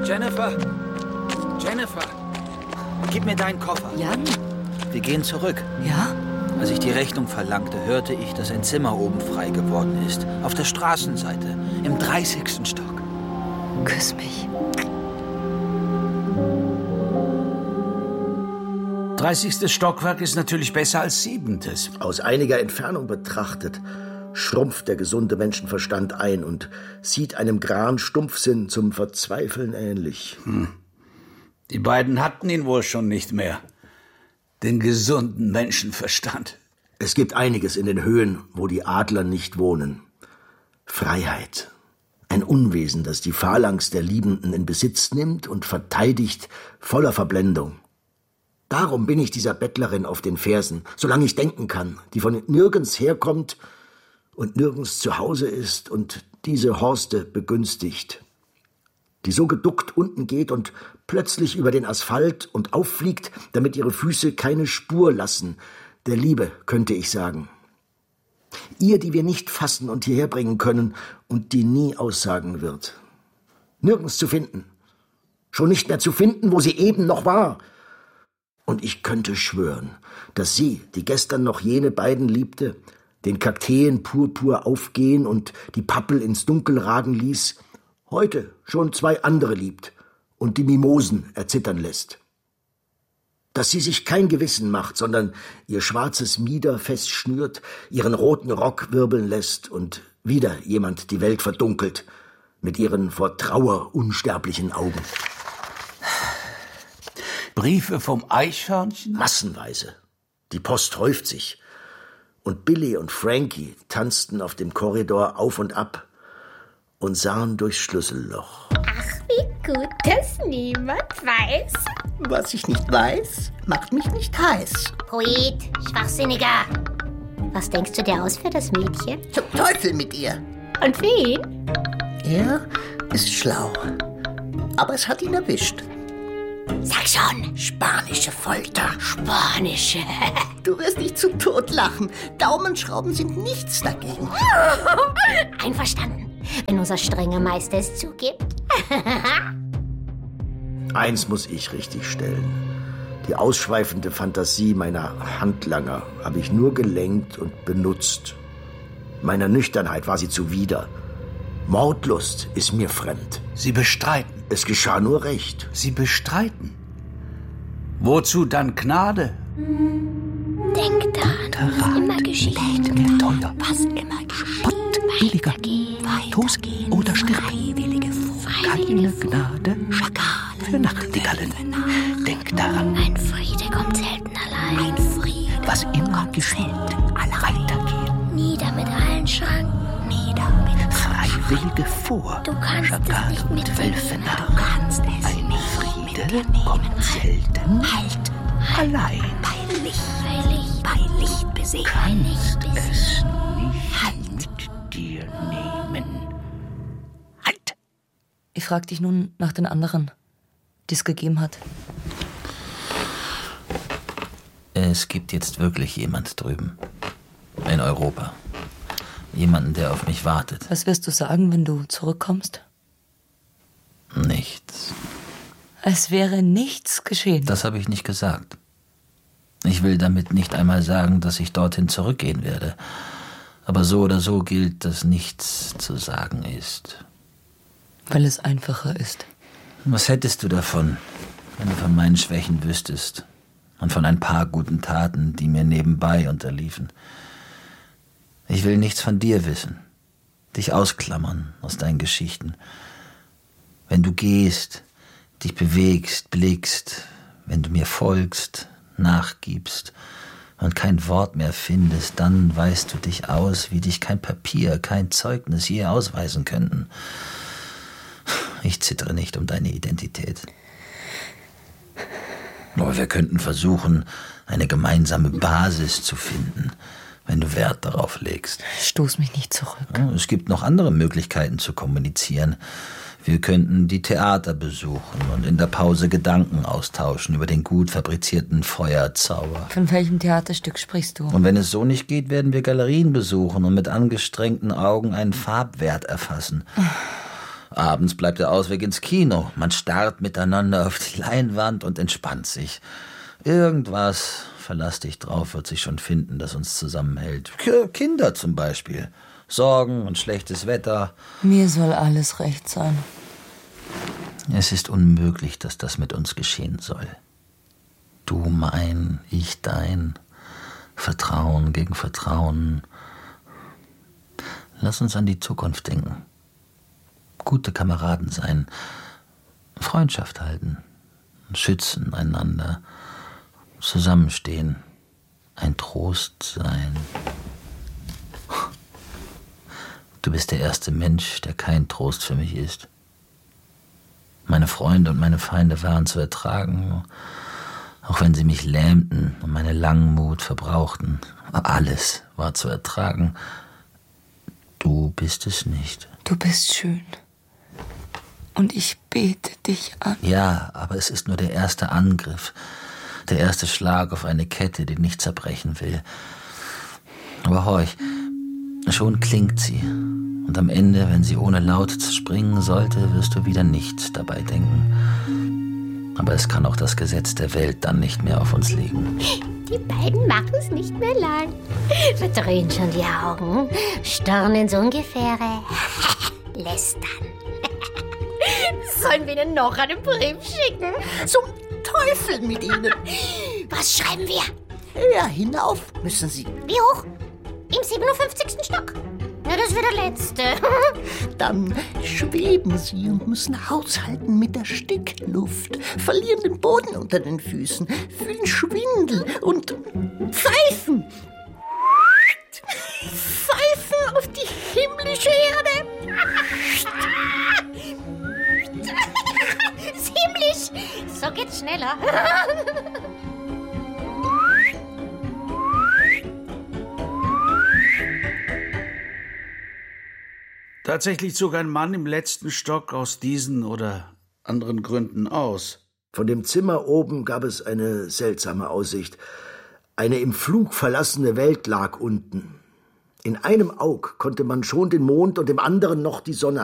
Jennifer! Jennifer! Gib mir deinen Koffer. Jan? Wir gehen zurück. Ja? Als ich die Rechnung verlangte, hörte ich, dass ein Zimmer oben frei geworden ist. Auf der Straßenseite, im 30. Stock. Küss mich. 30. Stockwerk ist natürlich besser als 7. Aus einiger Entfernung betrachtet, schrumpft der gesunde Menschenverstand ein und sieht einem Gran Stumpfsinn zum Verzweifeln ähnlich. Die beiden hatten ihn wohl schon nicht mehr. Den gesunden Menschenverstand. Es gibt einiges in den Höhen, wo die Adler nicht wohnen. Freiheit. Ein Unwesen, das die Phalanx der Liebenden in Besitz nimmt und verteidigt voller Verblendung. Darum bin ich dieser Bettlerin auf den Fersen, solange ich denken kann, die von nirgends herkommt und nirgends zu Hause ist und diese Horste begünstigt. Die so geduckt unten geht und plötzlich über den Asphalt und auffliegt, damit ihre Füße keine Spur lassen. Der Liebe, könnte ich sagen. Ihr, die wir nicht fassen und hierher bringen können und die nie aussagen wird. Nirgends zu finden. Schon nicht mehr zu finden, wo sie eben noch war. Und ich könnte schwören, dass sie, die gestern noch jene beiden liebte, den Kakteen purpur aufgehen und die Pappel ins Dunkel ragen ließ, heute schon 2 andere liebt und die Mimosen erzittern lässt. Dass sie sich kein Gewissen macht, sondern ihr schwarzes Mieder festschnürt, ihren roten Rock wirbeln lässt und wieder jemand die Welt verdunkelt mit ihren vor Trauer unsterblichen Augen. Briefe vom Eichhörnchen? Massenweise. Die Post häuft sich. Und Billy und Frankie tanzten auf dem Korridor auf und ab und sahen durchs Schlüsselloch. Ach, wie gut, dass niemand weiß. Was ich nicht weiß, macht mich nicht heiß. Poet, Schwachsinniger. Was denkst du dir aus für das Mädchen? Zum Teufel mit ihr. Und wen? Er ist schlau. Aber es hat ihn erwischt. Sag schon. Spanische Folter. Spanische. Du wirst dich zu Tod lachen. Daumenschrauben sind nichts dagegen. Einverstanden, wenn unser strenger Meister es zugibt. Eins muss ich richtig stellen. Die ausschweifende Fantasie meiner Handlanger habe ich nur gelenkt und benutzt. Meiner Nüchternheit war sie zuwider. Mordlust ist mir fremd. Sie bestreiten. Es geschah nur recht. Sie bestreiten. Wozu dann Gnade? Denk daran, was immer geschieht. Teuer. Was immer geschieht. Billiger. Toast oder stirb. Keine Gnade. Schakale. Für Nachtigallen. Denk daran. Ein Friede kommt selten allein. Ein Friede. Was immer geschieht. Weitergehen. Nieder mit allen Schranken. Nieder mit Freiwillige vor. Du kannst Schakale es nicht und mitnehmen. Wölfe nach. Du kannst es Ein nicht Friede mitnehmen. kommt selten Halt. allein. Bei Licht besegne Kannst nicht. es nicht mit dir nehmen. Halt! Ich frag dich nun nach den anderen, die es gegeben hat. Es gibt jetzt wirklich jemand drüben. In Europa. Jemanden, der auf mich wartet. Was wirst du sagen, wenn du zurückkommst? Nichts. Es wäre nichts geschehen. Das habe ich nicht gesagt. Ich will damit nicht einmal sagen, dass ich dorthin zurückgehen werde. Aber so oder so gilt, dass nichts zu sagen ist. Weil es einfacher ist. Was hättest du davon, wenn du von meinen Schwächen wüsstest und von ein paar guten Taten, die mir nebenbei unterliefen? Ich will nichts von dir wissen, dich ausklammern aus deinen Geschichten. Wenn du gehst, dich bewegst, blickst, wenn du mir folgst, nachgibst und kein Wort mehr findest, dann weist du dich aus, wie dich kein Papier, kein Zeugnis je ausweisen könnten. Ich zittere nicht um deine Identität. Aber wir könnten versuchen, eine gemeinsame Basis zu finden, wenn du Wert darauf legst. Stoß mich nicht zurück. Es gibt noch andere Möglichkeiten zu kommunizieren. Wir könnten die Theater besuchen und in der Pause Gedanken austauschen über den gut fabrizierten Feuerzauber. Von welchem Theaterstück sprichst du? Und wenn es so nicht geht, werden wir Galerien besuchen und mit angestrengten Augen einen Farbwert erfassen. Abends bleibt der Ausweg ins Kino. Man starrt miteinander auf die Leinwand und entspannt sich. Irgendwas, verlass dich drauf, wird sich schon finden, das uns zusammenhält. Kinder zum Beispiel. Sorgen und schlechtes Wetter. Mir soll alles recht sein. Es ist unmöglich, dass das mit uns geschehen soll. Du mein, ich dein. Vertrauen gegen Vertrauen. Lass uns an die Zukunft denken. Gute Kameraden sein. Freundschaft halten. Schützen einander. Zusammenstehen. Ein Trost sein. Du bist der erste Mensch, der kein Trost für mich ist. Meine Freunde und meine Feinde waren zu ertragen, auch wenn sie mich lähmten und meine Langmut verbrauchten. Alles war zu ertragen. Du bist es nicht. Du bist schön. Und ich bete dich an. Ja, aber es ist nur der erste Angriff. Der erste Schlag auf eine Kette, die nicht zerbrechen will. Aber horch, schon klingt sie. Und am Ende, wenn sie ohne Laut springen sollte, wirst du wieder nicht dabei denken. Aber es kann auch das Gesetz der Welt dann nicht mehr auf uns liegen. Die beiden machen es nicht mehr lang. Verdrehen schon die Augen, starren ins Ungefähre, lästern. Sollen wir ihnen noch einen Brief schicken? Zum Teufel mit Ihnen. Was schreiben wir? Höher hinauf müssen Sie. Wie hoch? Im 57. Stock. Na, das wird der letzte. Dann schweben Sie und müssen haushalten mit der Stickluft, verlieren den Boden unter den Füßen, fühlen Schwindel und pfeifen. Pfeifen auf die himmlische Erde. Himmlisch. So geht's schneller. Tatsächlich zog ein Mann im letzten Stock aus diesen oder anderen Gründen aus. Von dem Zimmer oben gab es eine seltsame Aussicht. Eine im Flug verlassene Welt lag unten. In einem Aug konnte man schon den Mond und im anderen noch die Sonne